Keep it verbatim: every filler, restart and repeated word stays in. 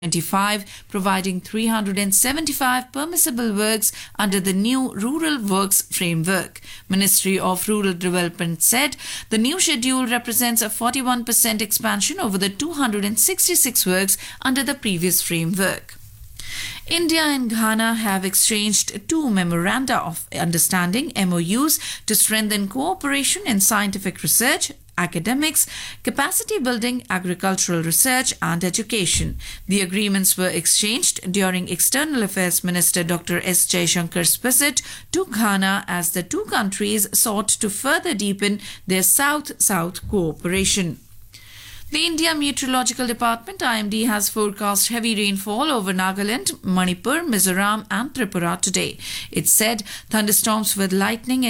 twenty-five, providing three hundred seventy-five permissible works under the new Rural Works Framework. Ministry of Rural Development said the new schedule represents a forty-one percent expansion over the two hundred sixty-six works under the previous framework. India and Ghana have exchanged two memoranda of understanding M O Us to strengthen cooperation in scientific research, academics, capacity building, agricultural research and education. The agreements were exchanged during External Affairs Minister Doctor S. Jaishankar's visit to Ghana as the two countries sought to further deepen their South-South cooperation. The India Meteorological Department I M D has forecast heavy rainfall over Nagaland, Manipur, Mizoram and Tripura today. It said thunderstorms with lightning